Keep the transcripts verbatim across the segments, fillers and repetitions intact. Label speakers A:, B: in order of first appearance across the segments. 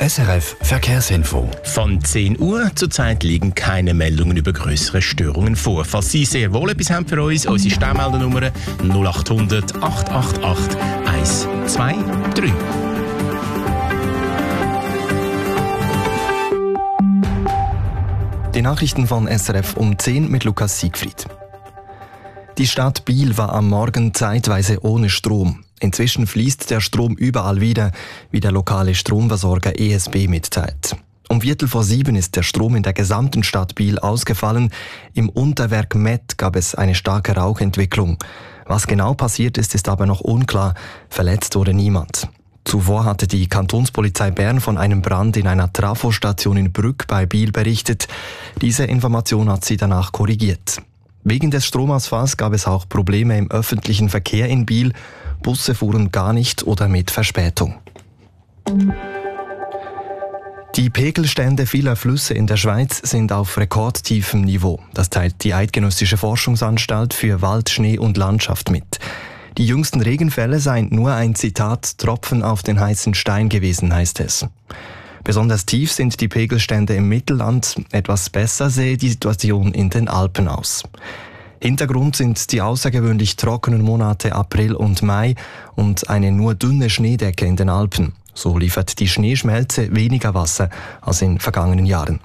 A: S R F Verkehrsinfo.
B: Von zehn Uhr zurzeit liegen keine Meldungen über grössere Störungen vor. Falls Sie sehr wohl etwas haben für uns, unsere Sternmeldernummer null acht hundert, acht acht acht, eins zwei drei.
C: Die Nachrichten von S R F um zehn mit Lukas Siegfried. Die Stadt Biel war am Morgen zeitweise ohne Strom. Inzwischen fließt der Strom überall wieder, wie der lokale Stromversorger E S B mitteilt. Um Viertel vor sieben ist der Strom in der gesamten Stadt Biel ausgefallen. Im Unterwerk Met gab es eine starke Rauchentwicklung. Was genau passiert ist, ist aber noch unklar. Verletzt wurde niemand. Zuvor hatte die Kantonspolizei Bern von einem Brand in einer Trafostation in Brügg bei Biel berichtet. Diese Information hat sie danach korrigiert. Wegen des Stromausfalls gab es auch Probleme im öffentlichen Verkehr in Biel. Busse fuhren gar nicht oder mit Verspätung. Die Pegelstände vieler Flüsse in der Schweiz sind auf rekordtiefem Niveau. Das teilt die Eidgenössische Forschungsanstalt für Wald, Schnee und Landschaft mit. Die jüngsten Regenfälle seien nur ein Zitat Tropfen auf den heißen Stein gewesen, heißt es. Besonders tief sind die Pegelstände im Mittelland. Etwas besser sehe die Situation in den Alpen aus. Hintergrund sind die außergewöhnlich trockenen Monate April und Mai und eine nur dünne Schneedecke in den Alpen. So liefert die Schneeschmelze weniger Wasser als in vergangenen Jahren.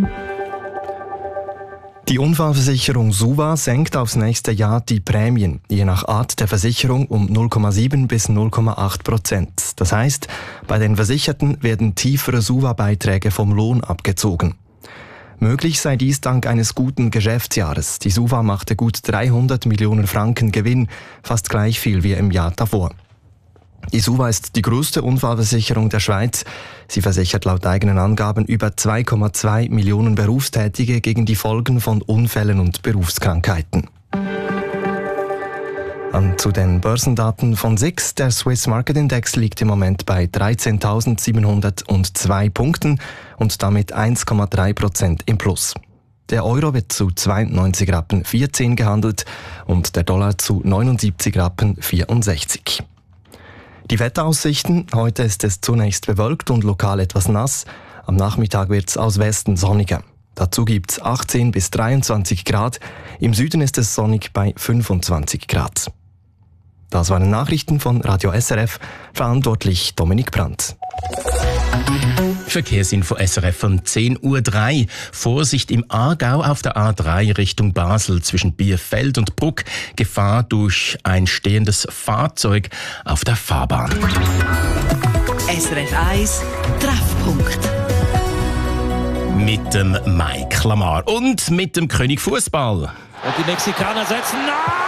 C: Die Unfallversicherung SUVA senkt aufs nächste Jahr die Prämien, je nach Art der Versicherung um null Komma sieben bis null Komma acht Prozent. Das heißt, bei den Versicherten werden tiefere SUVA-Beiträge vom Lohn abgezogen. Möglich sei dies dank eines guten Geschäftsjahres. Die SUVA machte gut dreihundert Millionen Franken Gewinn, fast gleich viel wie im Jahr davor. Die SUVA ist die größte Unfallversicherung der Schweiz. Sie versichert laut eigenen Angaben über zwei Komma zwei Millionen Berufstätige gegen die Folgen von Unfällen und Berufskrankheiten. An zu den Börsendaten von S I X. Der Swiss Market Index liegt im Moment bei dreizehntausendsiebenhundertzwei Punkten und damit eins Komma drei Prozent im Plus. Der Euro wird zu zweiundneunzig Rappen vierzehn gehandelt und der Dollar zu neunundsiebzig Rappen vierundsechzig. Die Wetteraussichten: Heute ist es zunächst bewölkt und lokal etwas nass. Am Nachmittag wird es aus Westen sonniger. Dazu gibt es achtzehn bis dreiundzwanzig Grad. Im Süden ist es sonnig bei fünfundzwanzig Grad. Das waren Nachrichten von Radio S R F, verantwortlich Dominik Brandt.
B: Verkehrsinfo S R F von zehn Uhr drei. Vorsicht im Aargau auf der A drei Richtung Basel zwischen Bierfeld und Bruck. Gefahr durch ein stehendes Fahrzeug auf der Fahrbahn.
D: S R F eins Treffpunkt.
B: Mit dem Mike Lamar und mit dem König Fußball.
E: Und die Mexikaner setzen nach!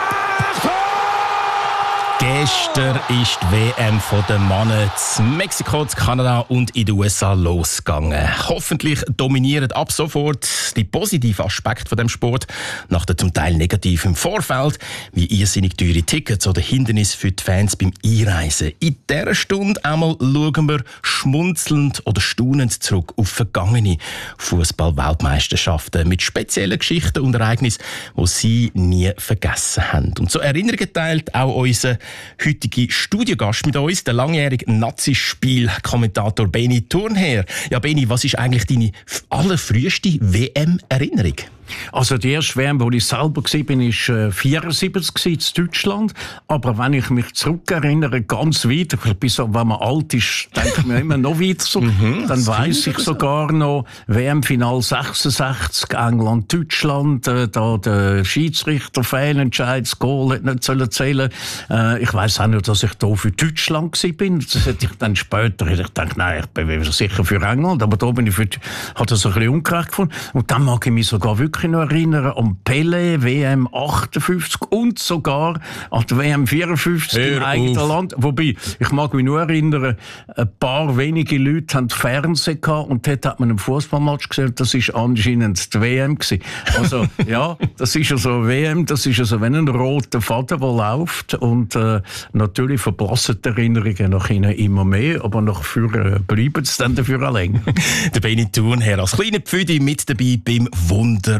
B: Gestern ist die W M von den Männern in Mexiko, in Kanada und in den U S A losgegangen. Hoffentlich dominieren ab sofort die positiven Aspekte von dem Sport nach der zum Teil negativen im Vorfeld, wie irrsinnig teure Tickets oder Hindernisse für die Fans beim Einreisen. In dieser Stunde einmal schauen wir schmunzelnd oder staunend zurück auf vergangene Fußball-Weltmeisterschaften mit speziellen Geschichten und Ereignissen, die Sie nie vergessen haben. Und so Erinnerungen teilt auch unser heutige Studiogast mit uns, der langjährige Nazispiel-Kommentator Benny Thurnherr. Ja, Benny, was ist eigentlich deine allerfrüheste W M-Erinnerung?
F: Also die erste W M, wo ich selber war, bin ich äh, vierundsiebzig in Deutschland. Aber wenn ich mich zurückerinnere, ganz weit, bis, wenn man alt ist, denke ich mir immer noch weiter so. mhm, dann weiss ich sogar noch W M-Final sechsundsechzig, England-Deutschland, äh, da der Schiedsrichter Fehlentscheid, das Goal hätte nicht sollen zählen. Äh, ich weiss auch nicht, dass ich da für Deutschland war. Das hätte ich dann später hätte ich gedacht, nein, ich bin sicher für England, aber da bin ich für, hat das ein bisschen ungerecht gefunden. Und dann mag ich mich sogar wirklich noch erinnern an Pelé, W M achtundfünfzig und sogar an die W M vierundfünfzig
B: Hör
F: im eigenen
B: auf.
F: Land. Wobei, ich mag mich nur erinnern, ein paar wenige Leute haben Fernsehen gehabt und dort hat man einen Fußballmatch gesehen. Das war anscheinend die W M gewesen. Also, ja, das ist also W M, das ist also wenn ein roter Faden, der läuft. Und äh, natürlich verblassen die Erinnerungen nach ihnen immer mehr, aber nach vorne bleiben sie dann dafür allein.
B: Der Benny Thurnherr als kleiner Pfüdi mit dabei beim Wunder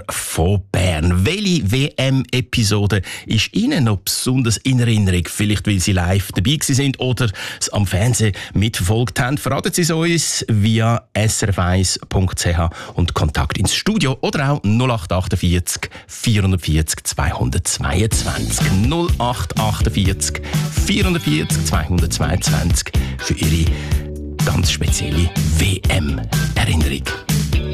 B: von Bern. Welche W M-Episode ist Ihnen noch besonders in Erinnerung? Vielleicht, weil Sie live dabei sind oder es am Fernsehen mitverfolgt haben. Verraten Sie es uns via s r f eins punkt c h und Kontakt ins Studio oder auch null acht achtundvierzig vierhundertvierzig zweihundertzweiundzwanzig. null acht achtundvierzig vierhundertvierzig zweihundertzweiundzwanzig für Ihre ganz spezielle W M-Erinnerung.